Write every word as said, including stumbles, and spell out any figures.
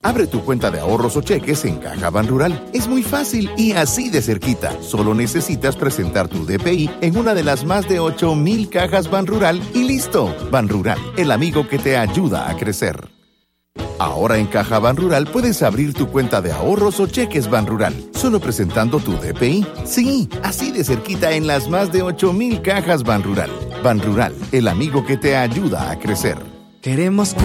Abre tu cuenta de ahorros o cheques en Caja Banrural. Es muy fácil y así de cerquita. Solo necesitas presentar tu D P I en una de las más de ocho mil cajas Banrural y listo. Banrural, el amigo que te ayuda a crecer. Ahora en Caja Banrural puedes abrir tu cuenta de ahorros o cheques Banrural, solo presentando tu D P I. Sí, así de cerquita en las más de ocho mil cajas Banrural. Banrural, el amigo que te ayuda a crecer. Queremos